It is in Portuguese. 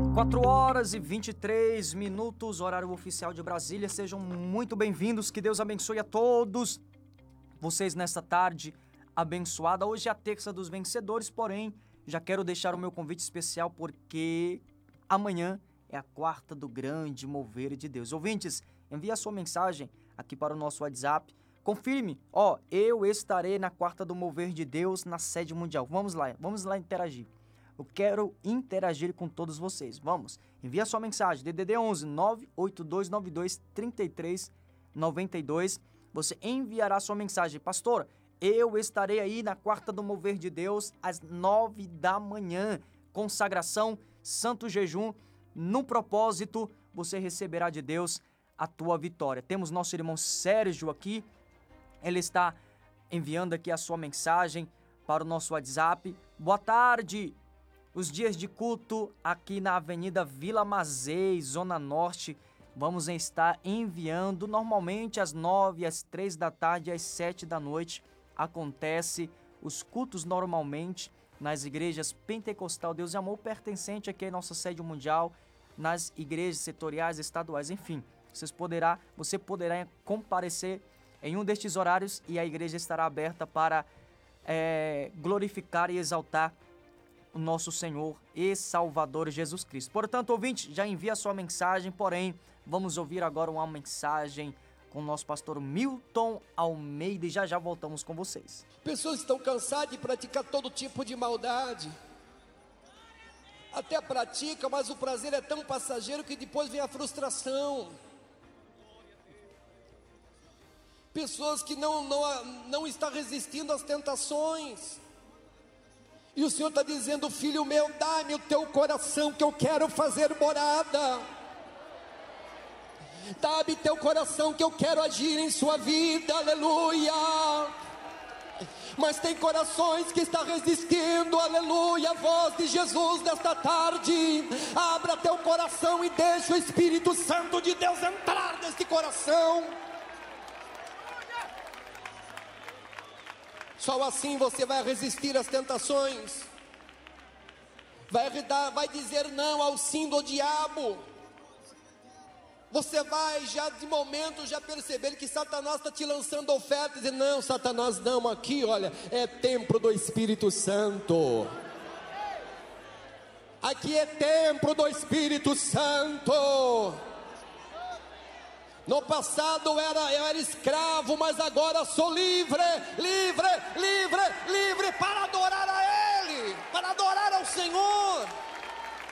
4h23, horário oficial de Brasília. Sejam muito bem-vindos, que Deus abençoe a todos vocês nesta tarde abençoada. Hoje é a terça dos vencedores, porém, já quero deixar o meu convite especial porque amanhã é a quarta do grande mover de Deus. Ouvintes, envie a sua mensagem aqui para o nosso WhatsApp. Confirme, eu estarei na quarta do mover de Deus na sede mundial. Vamos lá interagir. Eu quero interagir com todos vocês. Vamos, envia sua mensagem, DDD 11 98292 3392. Você enviará sua mensagem. Pastor, eu estarei aí na quarta do mover de Deus às 9 da manhã. Consagração, santo jejum. No propósito, você receberá de Deus a tua vitória. Temos nosso irmão Sérgio aqui. Ele está enviando aqui a sua mensagem para o nosso WhatsApp. Boa tarde. Os dias de culto aqui na Avenida Vila Mazei, Zona Norte, vamos estar enviando normalmente às 9, às 3 da tarde, às 7 da noite. Acontece os cultos normalmente nas igrejas Pentecostal Deus e Amor, pertencente aqui à nossa sede mundial, nas igrejas setoriais, estaduais, enfim. Você poderá comparecer em um destes horários e a igreja estará aberta para glorificar e exaltar o nosso Senhor e Salvador Jesus Cristo. Portanto, ouvinte, já envia a sua mensagem, porém, vamos ouvir agora uma mensagem com o nosso pastor Milton Almeida e já voltamos com vocês. Pessoas estão cansadas de praticar todo tipo de maldade. Até pratica, mas o prazer é tão passageiro que depois vem a frustração. Pessoas que não estão resistindo às tentações. E o Senhor está dizendo: filho meu, dá-me o teu coração que eu quero fazer morada. Dá-me teu coração que eu quero agir em sua vida, aleluia. Mas tem corações que estão resistindo, aleluia, a voz de Jesus nesta tarde. Abra teu coração e deixa o Espírito Santo de Deus entrar neste coração. Só assim você vai resistir às tentações. Vai dizer não ao sim do diabo. Você vai de momento perceber que Satanás está te lançando ofertas. E dizer: não, Satanás, não, aqui olha, é templo do Espírito Santo. Aqui é templo do Espírito Santo. No passado eu era escravo, mas agora sou livre para adorar a Ele, para adorar ao Senhor.